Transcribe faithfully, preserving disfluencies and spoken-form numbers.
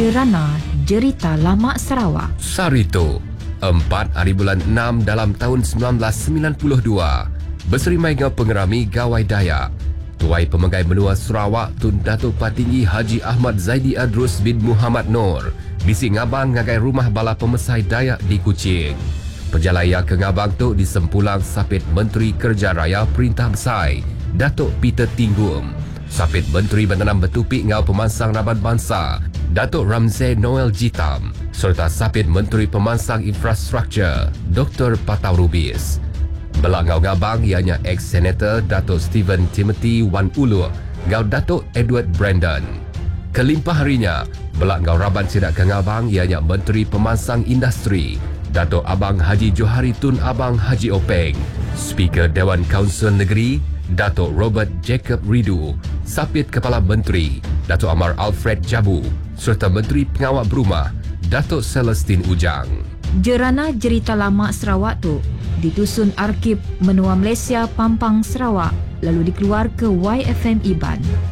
Jerana Jerita Lama Sarawak. Sarito, empat hari bulan enam dalam tahun sembilan belas sembilan puluh dua. Berserimai dengan pengerami Gawai Dayak. Tuai Pemegai Menua Sarawak Tun Datuk Patinggi Haji Ahmad Zaidi Adrus bin Muhammad Nur bisi ngabang ngagai rumah bala pemesai Dayak di Kuching. Perjalanan ke ngabang tu disempulang Sapit Menteri Kerja Raya Perintah Besar Datuk Peter Tinggum, Sapit Menteri Bertanam Bertupik ngau Pemansang Raban Bangsa Datuk Ramzai Noel Jitam serta Sapit Menteri Pemansang Infrastruktur Doktor Patau Rubis. Belak ngau ngabang ianya ex-senator Datuk Stephen Timothy Wan Ulu ngau Datuk Edward Brandon. Kelimpah harinya, belak ngau Raban Sidak ke ngabang ianya Menteri Pemansang Industri Datuk Abang Haji Johari Tun Abang Haji Openg, Speaker Dewan Kaunsil Negeri Datuk Robert Jacob Ridu, Sapit Kepala Menteri Datuk Amar Alfred Jabu serta Menteri Pengawal Berumah Datuk Celestine Ujang. Jerana Jerita Lama Sarawak tu ditusun Arkib Menua Malaysia Pampang Sarawak lalu dikeluar ke Y F M Iban.